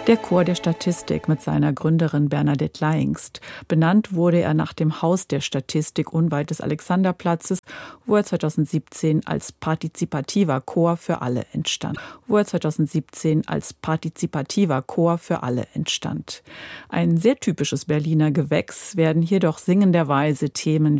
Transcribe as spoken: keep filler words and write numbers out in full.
Der Chor der Statistik mit seiner Gründerin Bernadette Laingst. Benannt wurde er nach dem Haus der Statistik unweit des Alexanderplatzes, wo er zweitausendsiebzehn als partizipativer Chor für alle entstand. Wo er zweitausendsiebzehn als partizipativer Chor für alle entstand. Ein sehr typisches Berliner Gewächs werden hier doch singenderweise Themen